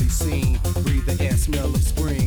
be seen. Breathe the air smell of spring.